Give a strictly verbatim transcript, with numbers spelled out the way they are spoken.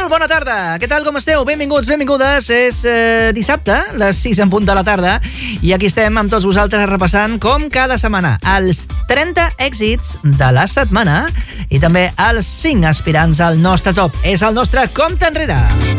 Molt bona tarda, què tal, com esteu? Benvinguts, benvingudes, és eh, dissabte, les sis en punt de la tarda, i aquí estem amb tots vosaltres repassant, com cada setmana, els trenta èxits de la setmana i també els cinc aspirants al nostre top. És el nostre compte enrere.